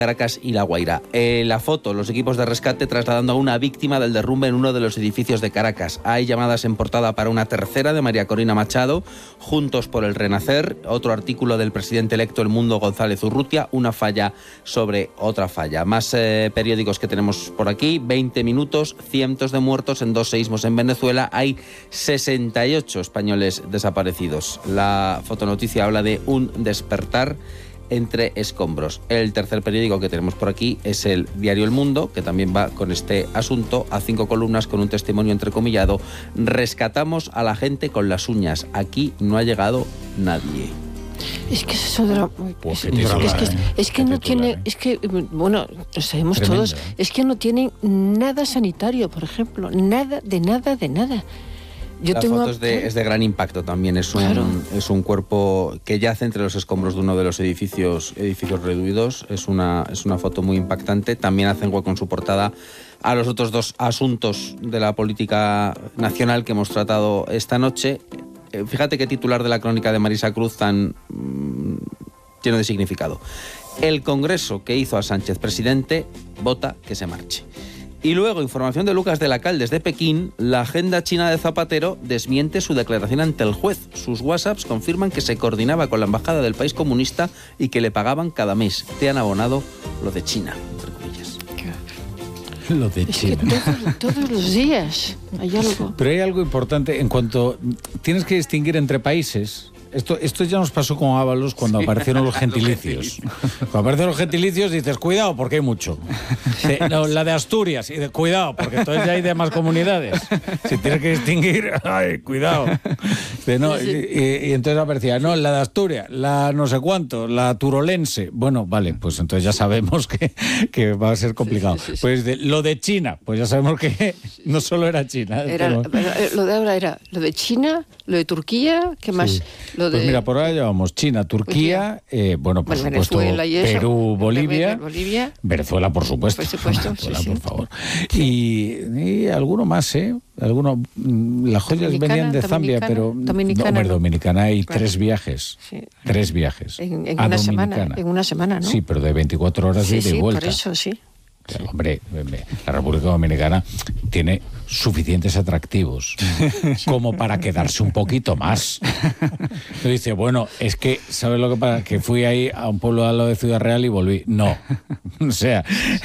Caracas y La Guaira. La foto, los equipos de rescate trasladando a una víctima del derrumbe en uno de los edificios de Caracas. Hay llamadas en portada para una tercera de María Corina Machado, Juntos por el Renacer, otro artículo del presidente electo El Mundo González Urrutia, una falla sobre otra falla. Más periódicos que tenemos por aquí, 20 minutos, cientos de muertos en 2 seísmos en Venezuela, hay 68 españoles desaparecidos. La fotonoticia habla de un despertar entre escombros. El tercer periódico que tenemos por aquí es el diario El Mundo, que también va con este asunto, a 5 columnas con un testimonio entrecomillado. Rescatamos a la gente con las uñas. Aquí no ha llegado nadie. Es que eso es que no tiene, es que, bueno, lo sabemos tremendo, todos, es que no tienen nada sanitario, por ejemplo, nada. La foto es de gran impacto también, es un cuerpo que yace entre los escombros de uno de los edificios reduidos, es una foto muy impactante. También hacen hueco en su portada a los otros 2 asuntos de la política nacional que hemos tratado esta noche. Fíjate qué titular de la crónica de Marisa Cruz tan lleno de significado. El Congreso que hizo a Sánchez presidente vota que se marche. Y luego, información de Lucas de la Cal desde Pekín, la agenda china de Zapatero desmiente su declaración ante el juez. Sus WhatsApps confirman que se coordinaba con la embajada del país comunista y que le pagaban cada mes. Te han abonado lo de China, entre comillas. Lo de China. Que todos los días hay algo. Pero hay algo importante en cuanto tienes que distinguir entre países. Esto ya nos pasó con Ábalos cuando aparecieron los gentilicios. Cuando aparecen los gentilicios dices, cuidado, porque hay mucho. No, la de Asturias, y cuidado, porque entonces ya hay demás comunidades. Si tienes que distinguir, ay, cuidado. Y entonces aparecía, no, la de Asturias, la no sé cuánto, la turolense. Bueno, vale, pues entonces ya sabemos que va a ser complicado. Pues lo de China, pues ya sabemos que no solo era China. Lo de ahora era lo de China, lo de Turquía, ¿qué más? Sí. Pues mira, por ahora llevamos China, Turquía, por supuesto, Perú, Bolivia. Venezuela, por supuesto. Venezuela, por favor. Y alguno más, las joyas venían de Zambia, pero Dominicana hay 3 viajes. Sí. 3 viajes. En una semana, ¿no? Sí, pero de 24 horas de ida y vuelta. Por eso, sí. Hombre, la República Dominicana tiene suficientes atractivos como para quedarse un poquito más. Yo dice, bueno, es que, ¿sabes lo que pasa? Que fui ahí a un pueblo al lado de Ciudad Real y volví. No, o sea,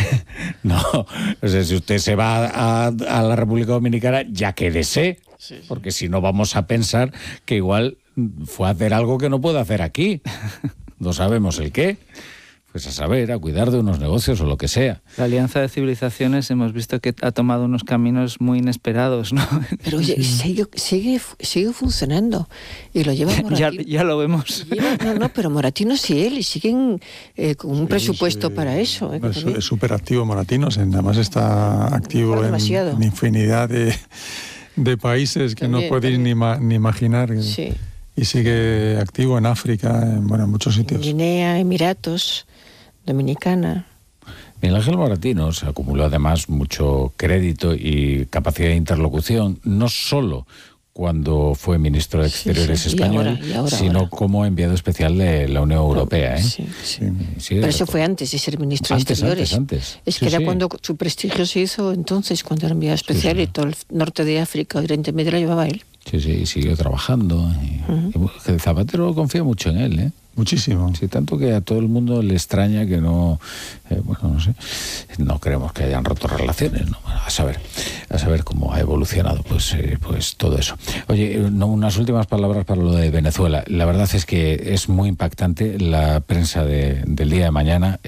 si usted se va a la República Dominicana, ya quédese, porque si no vamos a pensar que igual fue a hacer algo que no puede hacer aquí. No sabemos el qué. Pues a saber, a cuidar de unos negocios o lo que sea. La Alianza de Civilizaciones hemos visto que ha tomado unos caminos muy inesperados, ¿no? Pero oye, sigue funcionando y lo lleva Moratino. ya lo vemos. Pero Moratinos y él siguen con un presupuesto para eso. Es súper activo Moratinos, además está activo en infinidad de países que no podéis ni imaginar. Sí. Y sigue activo en África, en muchos sitios. Guinea, Emiratos, Dominicana. Miguel Ángel Moratinos acumuló además mucho crédito y capacidad de interlocución, no solo cuando fue ministro de Exteriores español, sino como enviado especial de la Unión Europea. Pero eso fue antes de ser ministro de Exteriores. Antes. Es que era cuando su prestigio se hizo entonces, cuando era enviado especial y todo el norte de África, Oriente Medio lo llevaba él. Sí, siguió trabajando. Y Zapatero confía mucho en él, Muchísimo. Sí, tanto que a todo el mundo le extraña que no, no sé, no creemos que hayan roto relaciones, ¿no? Bueno, a saber cómo ha evolucionado pues todo eso. Oye, unas últimas palabras para lo de Venezuela. La verdad es que es muy impactante la prensa del día de mañana.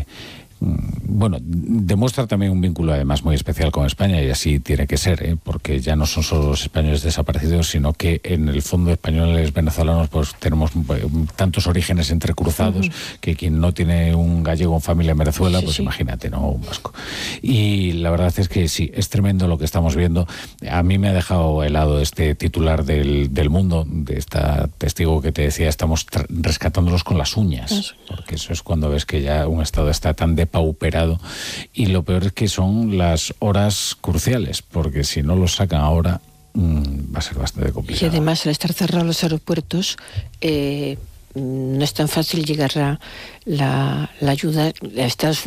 Demuestra también un vínculo además muy especial con España, y así tiene que ser, porque ya no son solo los españoles desaparecidos, sino que en el fondo españoles venezolanos pues tenemos tantos orígenes entrecruzados que quien no tiene un gallego en familia en Venezuela, imagínate, ¿no? Un vasco. Y la verdad es que sí, es tremendo lo que estamos viendo. A mí me ha dejado helado este titular del Mundo, de esta testigo que te decía, estamos rescatándolos con las uñas, porque eso es cuando ves que ya un Estado está tan pauperado, y lo peor es que son las horas cruciales, porque si no los sacan ahora va a ser bastante complicado. Y además, al estar cerrados los aeropuertos, no es tan fácil llegar la ayuda a Estados